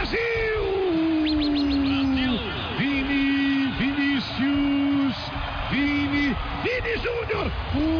Vini Júnior,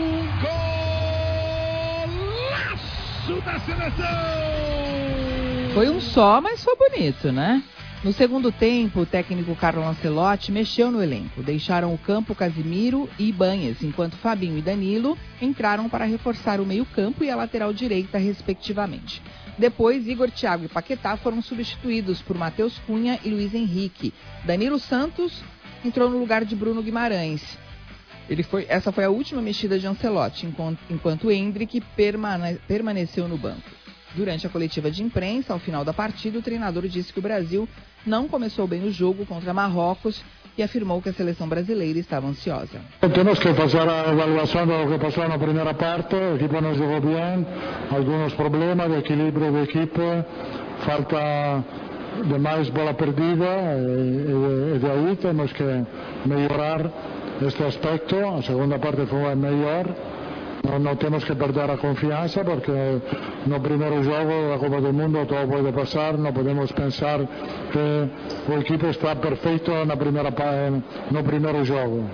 golaço da seleção! Foi um só, mas foi bonito, né? No segundo tempo, o técnico Carlo Ancelotti mexeu no elenco. Deixaram o campo Casimiro e Ibañez, enquanto Fabinho e Danilo entraram para reforçar o meio-campo e a lateral direita, respectivamente. Depois, Igor, Thiago e Paquetá foram substituídos por Matheus Cunha e Luiz Henrique. Danilo Santos entrou no lugar de Bruno Guimarães. Essa foi a última mexida de Ancelotti, enquanto Endrick permaneceu no banco. Durante a coletiva de imprensa, ao final da partida, o treinador disse que o Brasil não começou bem o jogo contra Marrocos e afirmou que a seleção brasileira estava ansiosa. Temos que fazer a avaliação do que passou na primeira parte. O equipo não jogou bem, alguns problemas de equilíbrio da equipe, falta de mais bola perdida e de aí temos que melhorar este aspecto. A segunda parte foi melhor. Não temos que perder a confiança porque no primeiro jogo da Copa do Mundo tudo pode passar. Não podemos pensar que o equipo está perfeito no primeiro jogo.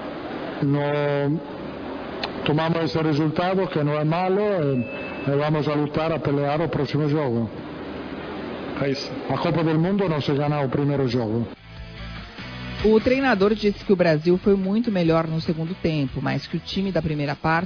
Tomamos esse resultado que não é malo e vamos a lutar a pelear o próximo jogo. É isso. A Copa do Mundo não se ganha o primeiro jogo. O treinador disse que o Brasil foi muito melhor no segundo tempo, mas que o time da primeira parte